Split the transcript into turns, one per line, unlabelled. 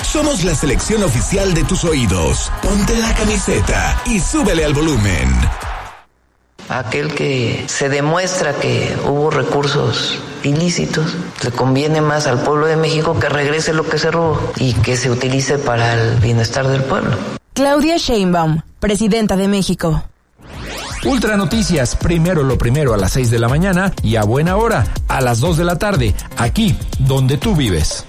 Somos la selección oficial de tus oídos. Ponte la camiseta y súbele al volumen.
Aquel que se demuestra que hubo recursos ilícitos, le conviene más al pueblo de México que regrese lo que se robó y que se utilice para el bienestar del pueblo.
Claudia Sheinbaum, presidenta de México.
Ultra Noticias, primero lo primero a las 6 de la mañana y a buena hora, a las 2 de la tarde, aquí donde tú vives.